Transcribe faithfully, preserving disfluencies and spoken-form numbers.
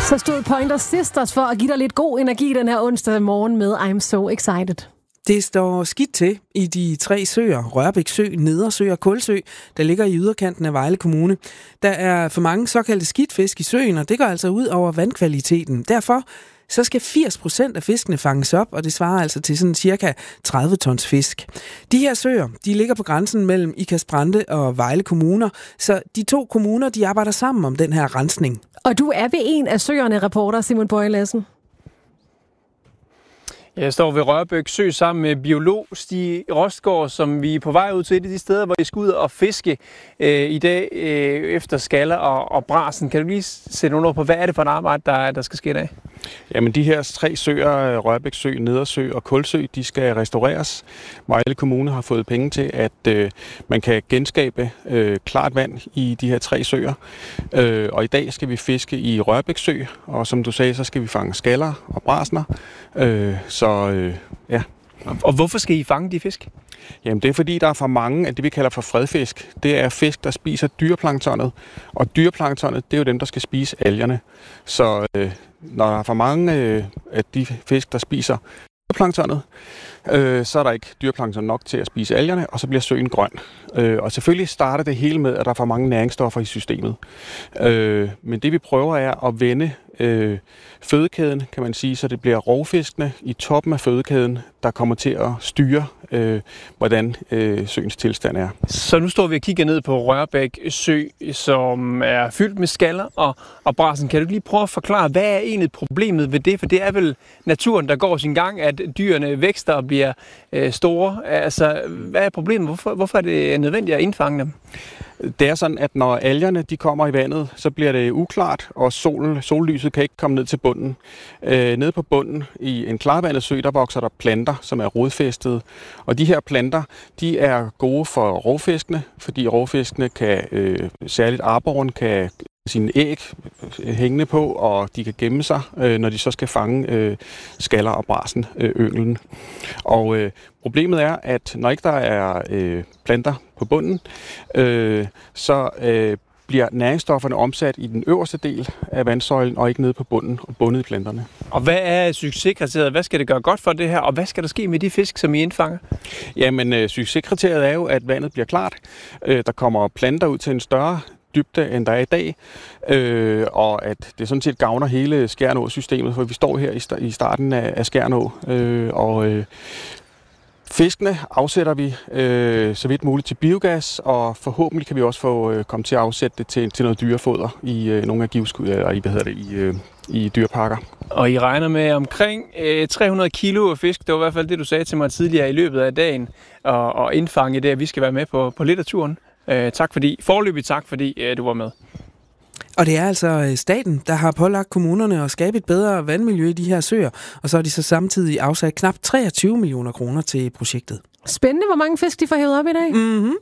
Så stod Pointer Sisters for at give dig lidt god energi den her onsdag morgen med I'm So Excited. Det står skidt til i de tre søer, Rørbæk Sø, Nedersø og Kulsø, der ligger i yderkanten af Vejle Kommune. Der er for mange såkaldte skidtfisk i søen, og det går altså ud over vandkvaliteten. Derfor så skal firs procent af fiskene fanges op, og det svarer altså til sådan cirka tredive tons fisk. De her søer, de ligger på grænsen mellem Ikast-Brande og Vejle Kommuner, så de to kommuner, de arbejder sammen om den her rensning. Og du er ved en af søerne, reporter Simon Bøje Lassen. Jeg står ved Rørbæk Sø sammen med biolog Stig Rostgaard, som vi er på vej ud til et af de steder, hvor I skal ud og fiske øh, i dag øh, efter skaller og, og brasen. Kan du lige sætte nogle ord på, hvad er det for et arbejde, der, der skal ske i dag? Jamen de her tre søer, Rørbæk Sø, Nedersø og Kulsø, de skal restaureres. Vejle Kommune har fået penge til, at øh, man kan genskabe øh, klart vand i de her tre søer. Øh, og i dag skal vi fiske i Rørbæk Sø, og som du sagde, så skal vi fange skaller og brasner. Øh, så øh, ja. Og hvorfor skal I fange de fisk? Jamen det er fordi, der er for mange af det, vi kalder for fredfisk. Det er fisk, der spiser dyreplanktonet, og dyreplanktonet, det er jo dem, der skal spise algerne. Så øh, når der er for mange øh, af de fisk, der spiser dyreplanktonet, øh, så er der ikke dyreplankton nok til at spise algerne, og så bliver søen grøn. Øh, og selvfølgelig starter det hele med, at der er for mange næringsstoffer i systemet. Øh, men det vi prøver er at vende øh, fødekæden, kan man sige, så det bliver rovfiskene i toppen af fødekæden, der kommer til at styre, øh, hvordan øh, søens tilstand er. Så nu står vi og kigger ned på Rørbæk Sø, som er fyldt med skaller og, og brasen. Kan du lige prøve at forklare, hvad er egentlig problemet ved det? For det er vel naturen, der går sin gang, at dyrene vækster og bliver øh, store. Altså, hvad er problemet? Hvorfor, hvorfor er det nødvendigt at indfange dem? Det er sådan, at når algerne de kommer i vandet, så bliver det uklart, og solen, sollyset kan ikke komme ned til bunden. Øh, nede på bunden i en klarvandet sø, der vokser der planter, som er rodfæstede. Og de her planter, de er gode for rovfiskene, fordi rovfiskene kan, øh, særligt arboren, kan sine æg hængende på, og de kan gemme sig, øh, når de så skal fange øh, skaller og brasen, øh, ynglen. Og øh, problemet er, at når ikke der er øh, planter på bunden, øh, så øh, bliver næringsstofferne omsat i den øverste del af vandsøjlen, og ikke nede på bunden og bundet i planterne. Og hvad er succeskriteriet? Hvad skal det gøre godt for det her? Og hvad skal der ske med de fisk, som I indfanger? Jamen, øh, succeskriteriet er jo, at vandet bliver klart. Øh, der kommer planter ud til en større dybde, end der er i dag, øh, og at det sådan set gavner hele Skjernå-systemet, for vi står her i, st- i starten af, af Skjernå, øh, og øh, fiskene afsætter vi øh, så vidt muligt til biogas, og forhåbentlig kan vi også få øh, komme til at afsætte det til, til noget dyrefoder i øh, nogle af givskud, eller i, hvad hedder det, i, øh, i dyreparker. Og I regner med omkring øh, tre hundrede kilo af fisk, det var i hvert fald det, du sagde til mig tidligere i løbet af dagen, og, og indfange det, at vi skal være med på, på litteraturen. Øh, tak fordi, foreløbig tak fordi øh, du var med. Og det er altså staten, der har pålagt kommunerne at skabe et bedre vandmiljø i de her søer, og så har de så samtidig afsat knap treogtyve millioner kroner til projektet. Spændende, hvor mange fisk de får hævet op i dag. Mhm.